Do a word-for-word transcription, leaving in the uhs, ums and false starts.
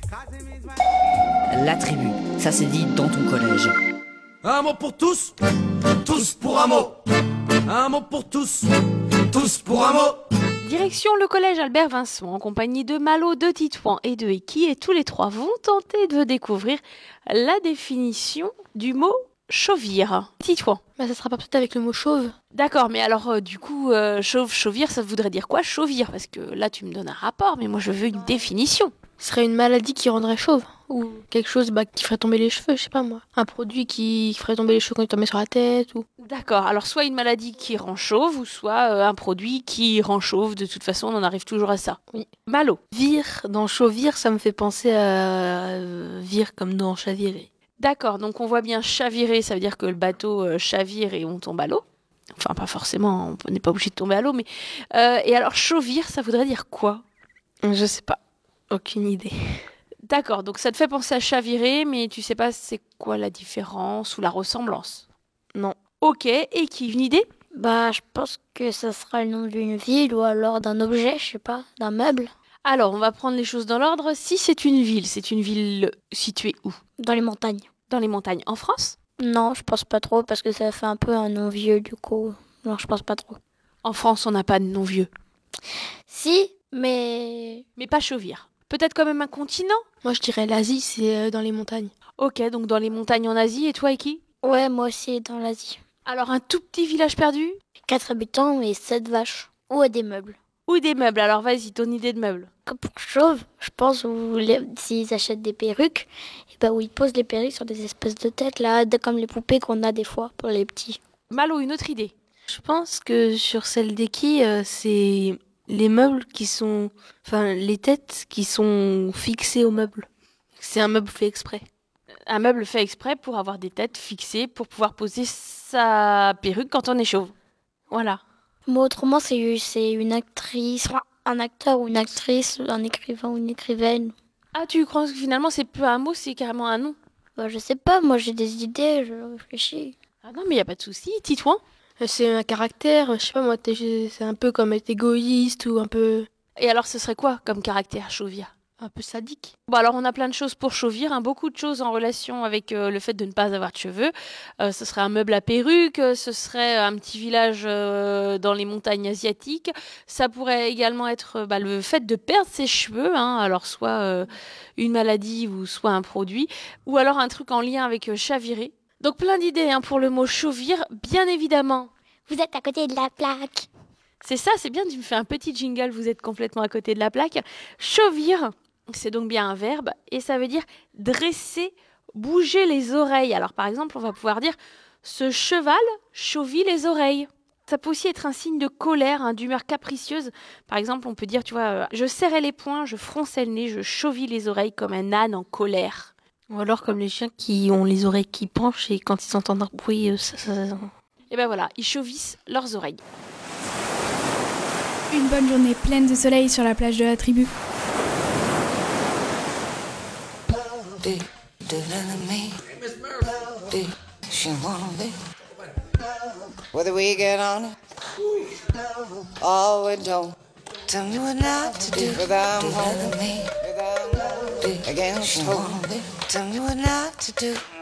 La tribu, ça s'est dit dans ton collège. Un mot pour tous, tous pour un mot. Un mot pour tous, tous pour un mot. Direction le collège Albert Vincent en compagnie de Malo, de Titouan et de Eki, et tous les trois vont tenter de découvrir la définition du mot chauvir. Titouan. Bah ça sera pas peut-être avec le mot chauve. D'accord, mais alors euh, du coup, euh, chauve, chauvir, ça voudrait dire quoi chauvir? Parce que là tu me donnes un rapport, mais moi je veux une définition. Ce serait une maladie qui rendrait chauve. Ou quelque chose bah, qui ferait tomber les cheveux, je sais pas moi. Un produit qui ferait tomber les cheveux quand il tombait sur la tête. Ou... D'accord, alors soit une maladie qui rend chauve, ou soit euh, un produit qui rend chauve. De toute façon, on en arrive toujours à ça. Oui. Malo. Vire, dans chauvir, ça me fait penser à euh, vire comme dans chavirer. D'accord, donc on voit bien chavirer, ça veut dire que le bateau euh, chavire et on tombe à l'eau. Enfin, pas forcément, on n'est pas obligé de tomber à l'eau, mais... Euh, et alors, chauvir, ça voudrait dire quoi? Je sais pas, aucune idée. D'accord, donc ça te fait penser à chavirer, mais tu sais pas c'est quoi la différence ou la ressemblance? Non. Ok, et qui, une idée? Bah, je pense que ça sera le nom d'une ville ou alors d'un objet, je sais pas, d'un meuble. Alors, on va prendre les choses dans l'ordre. Si c'est une ville, c'est une ville située où? Dans les montagnes. Dans les montagnes, en France? Non, je pense pas trop parce que ça fait un peu un nom vieux du coup. Non, je pense pas trop. En France, on n'a pas de nom vieux. Si, mais... Mais pas chauvir. Peut-être quand même un continent? Moi je dirais l'Asie, c'est euh, dans les montagnes. Ok, donc dans les montagnes en Asie, et toi, Eki? Ouais, moi aussi, dans l'Asie. Alors, un tout petit village perdu? Quatre habitants et sept vaches. Ou des meubles. Ou des meubles, alors vas-y, ton idée de meubles. Comme pour chauve, je pense où les- s'ils achètent des perruques, et ben où ils posent les perruques sur des espèces de têtes, là, de- comme les poupées qu'on a des fois pour les petits. Malo, une autre idée? Je pense que sur celle d'Eki, euh, c'est les meubles qui sont... Enfin, les têtes qui sont fixées au meuble. C'est un meuble fait exprès. Un meuble fait exprès pour avoir des têtes fixées pour pouvoir poser sa perruque quand on est chauve. Voilà. Moi, autrement, c'est c'est une actrice, enfin, un acteur ou une actrice, un écrivain ou une écrivaine. Ah, tu crois que finalement c'est peu un mot, c'est carrément un nom? Bah, je sais pas, moi j'ai des idées, je réfléchis. Ah non, mais il y a pas de souci. Titouan? Euh, C'est un caractère, je sais pas moi, t'es- c'est un peu comme être égoïste ou un peu... Et alors, ce serait quoi comme caractère chauvir? un peu sadique. Bon, alors on a plein de choses pour chauvir, hein, beaucoup de choses en relation avec euh, le fait de ne pas avoir de cheveux. Euh, ce serait un meuble à perruque, euh, ce serait un petit village euh, dans les montagnes asiatiques. Ça pourrait également être euh, bah, le fait de perdre ses cheveux, hein, alors soit euh, une maladie ou soit un produit, ou alors un truc en lien avec euh, chavirer. Donc plein d'idées hein, pour le mot chauvir, bien évidemment. Vous êtes à côté de la plaque. C'est ça, c'est bien, tu me fais un petit jingle, vous êtes complètement à côté de la plaque. Chauvir, c'est donc bien un verbe, et ça veut dire dresser, bouger les oreilles. Alors par exemple, on va pouvoir dire « ce cheval chauvit les oreilles ». Ça peut aussi être un signe de colère, hein, d'humeur capricieuse. Par exemple, on peut dire, tu vois, euh, je serrais les poings, je fronçais le nez, je chauvis les oreilles comme un âne en colère. Ou alors comme les chiens qui ont les oreilles qui penchent et quand ils entendent un bruit, euh, ça, ça... Et ben voilà, ils chauvissent leurs oreilles. Une bonne journée pleine de soleil sur la plage de la tribu. Whether we get on it or we don't. Tell me what not to do without I'm home. Without against home. Tell me what not to do.